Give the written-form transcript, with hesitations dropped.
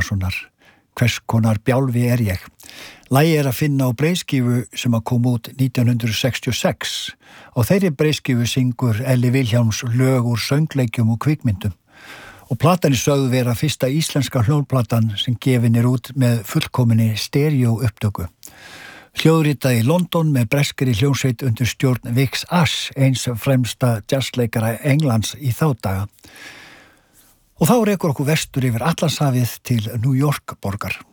Gunnarssonar, Hvers konar bjálfi er ég. Lagið að finna á breiðskífu sem að kom út 1966. Á þeirri breiðskífu syngur Elli Vilhjálms lög úr söngleikjum og kvikmyndum. Og platan sögðu vera fyrsta íslenska hljómplatan sem gefin út með fullkominni stereo upptöku. Hljóðritað í London með breskri hljómsveit undir stjórn Vix Ash, eins fremsta jazzleikara Englands í þá daga. Og þá rekur okkur vestur yfir Atlantshafið til New York borgar.